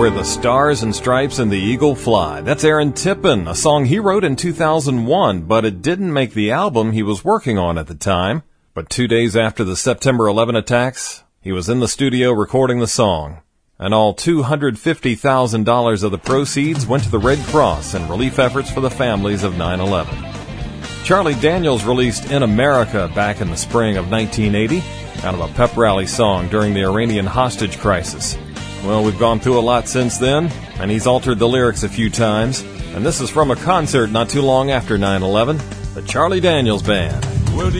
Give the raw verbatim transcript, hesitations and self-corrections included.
Where the Stars and Stripes and the Eagle Fly. That's Aaron Tippin, a song he wrote in two thousand one, but it didn't make the album he was working on at the time. But two days after the September eleventh attacks, he was in the studio recording the song. And all two hundred fifty thousand dollars of the proceeds went to the Red Cross and relief efforts for the families of nine eleven. Charlie Daniels released In America back in the spring of nineteen eighty, out of a pep rally song during the Iranian hostage crisis. Well, we've gone through a lot since then, and he's altered the lyrics a few times. And this is from a concert not too long after nine eleven, the Charlie Daniels Band. Well,